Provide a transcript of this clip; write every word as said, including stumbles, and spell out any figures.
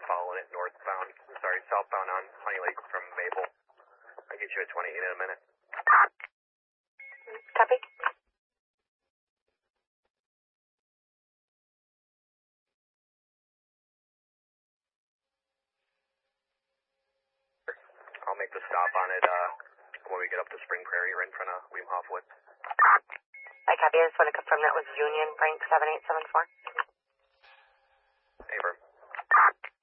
following it northbound, sorry, southbound on Honey Lake from Maple. I'll get you at twenty-eight in a minute. Copy. I'll make the stop on it uh, when we get up to Spring Prairie, right in front of Weemhoff Woods. I copy. I just want to confirm that was Union Frank seven eight seven four.